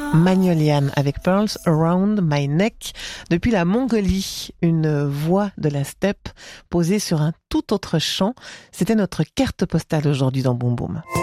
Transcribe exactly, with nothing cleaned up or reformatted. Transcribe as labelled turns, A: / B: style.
A: Magnolian avec Pearls Around My Neck depuis la Mongolie, une voix de la steppe posée sur un tout autre champ. C'était notre carte postale aujourd'hui dans Boom Boom.